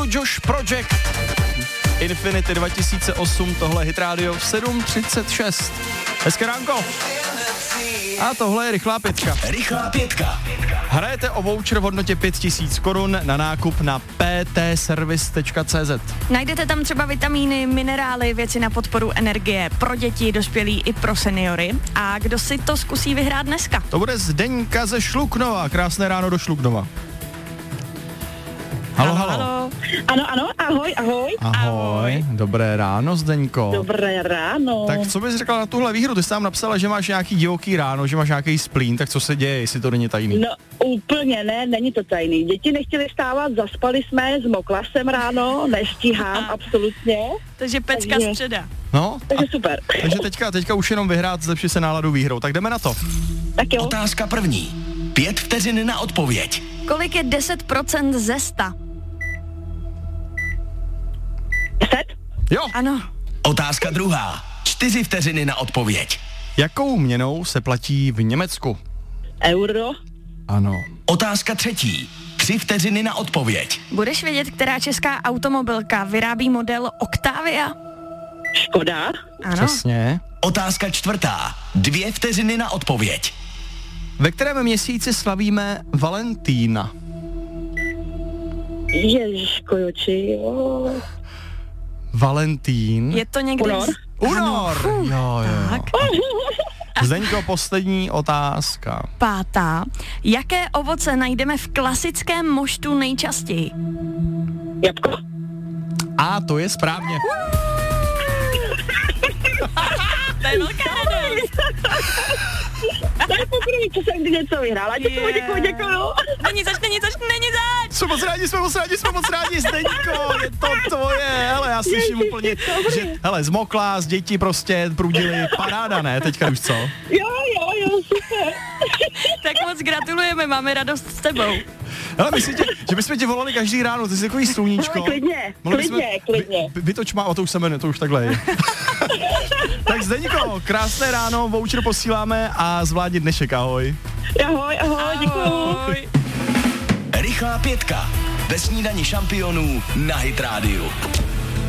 Blue Josh Project Infinity 2008, tohle Hit Radio v 7:36. Hezké ránko. A tohle je Rychlá pětka. Rychlá pětka. Hrajete o voucher v hodnotě 5000 korun na nákup na ptservice.cz. Najdete tam třeba vitamíny, minerály, věci na podporu energie pro děti, dospělí i pro seniory. A kdo si to zkusí vyhrát dneska? To bude Zdeňka ze Šluknova. Krásné ráno do Šluknova. Halo. Ano, ahoj. Ahoj. Dobré ráno, Zdeňko. Dobré ráno. Tak co bys řekla na tuhle výhru? Ty jsi tam napsala, že máš nějaký divoký ráno, že máš nějaký splín, tak co se děje, jestli to není tajný? No úplně ne, není to tajný. Děti nechtěly stávat, zaspali jsme, zmokla jsem ráno, nestíhám absolutně. Takže pecka středa. No, takže super. Takže teďka už jenom vyhrát, zlepší se náladu výhrou. Tak jdeme na to. Tak jo. Otázka první. 5 vteřin na odpověď. Kolik je 10% ze 100? 10? Jo. Ano. Otázka druhá. 4 vteřiny na odpověď. Jakou měnou se platí v Německu? Euro? Ano. Otázka třetí. 3 vteřiny na odpověď. Budeš vědět, která česká automobilka vyrábí model Octavia? Škoda? Ano. Přesně. Otázka čtvrtá. 2 vteřiny na odpověď. Ve kterém měsíci slavíme Valentína? Ježiško, joči, jo. Valentín. Je to někdy... Únor. Jo. Tak. Zdeňko, poslední otázka. 5. Jaké ovoce najdeme v klasickém moštu nejčastěji? Jabko? A to je správně. To je velká radost. To je poprvé, co jsem kdy něco vyhrála. Děkuju. Není zač. Jsme moc rádi, Zdeňko, je to tvoje. Hele, já slyším úplně, že, hele, zmokla, z dětí prostě prudili, paráda, ne, teďka už co? Jo, super. Tak moc gratulujeme, máme radost s tebou. Hele, myslíte, že bychom tě volali každý ráno, ty jsi takový sluníčko. Klidně. Vytoč má, to už se jmenuje, to už takhle je. Tak Zdeňko, krásné ráno, voucher posíláme a zvládni dnešek, ahoj. Ahoj, děkuju. Rychlá pětka. Ve snídani šampionů na Hit Radio.